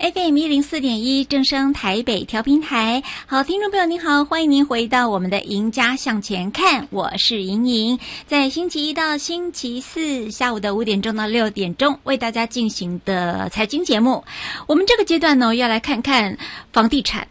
FM104.1正声台北调频台。好，听众朋友您好，欢迎您回到我们的赢家向前看，我是莹莹，在星期一到星期四下午的5点钟到6点钟为大家进行的财经节目。我们这个阶段呢，要来看看房地产。